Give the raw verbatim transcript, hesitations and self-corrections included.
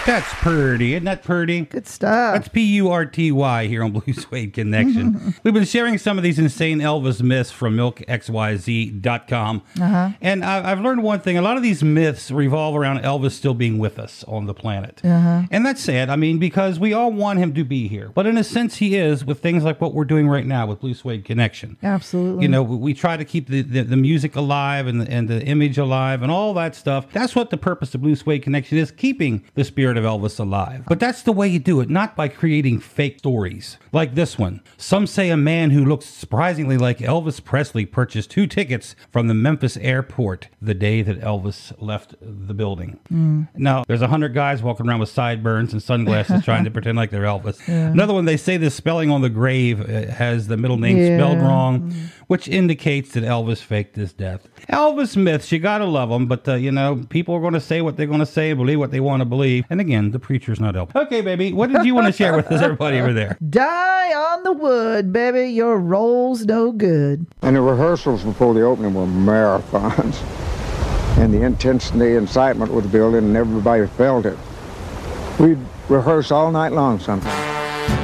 That's purty. Isn't that purty? Good stuff. That's P U R T Y here on Blue Suede Connection. We've been sharing some of these insane Elvis myths from milk x y z dot com. Uh-huh. And I, I've learned one thing. A lot of these myths revolve around Elvis still being with us on the planet. Uh-huh. And that's sad. I mean, because we all want him to be here. But in a sense, he is with things like what we're doing right now with Blue Suede Connection. Absolutely. You know, we try to keep the, the, the music alive and the, and the image alive and all that stuff. That's what the purpose of Blue Suede Connection is, keeping the spirit of Elvis alive. But that's the way you do it, not by creating fake stories like this one. Some say a man who looks surprisingly like Elvis Presley purchased two tickets from the Memphis airport the day that Elvis left the building. Mm. Now, there's a hundred guys walking around with sideburns and sunglasses trying to pretend like they're Elvis. Yeah. Another one, they say the spelling on the grave has the middle name yeah. spelled wrong, mm. which indicates that Elvis faked his death. Elvis myths, you gotta love them, but, uh, you know, people are going to say what they're going to say and believe what they want to believe. And again, the preacher's not Elvis. Okay, baby, what did you want to share with us, everybody over there? Die on the wood, baby, your roll's no good. And the rehearsals before the opening were marathons. And the intensity and excitement was building, and everybody felt it. We'd rehearse all night long sometimes.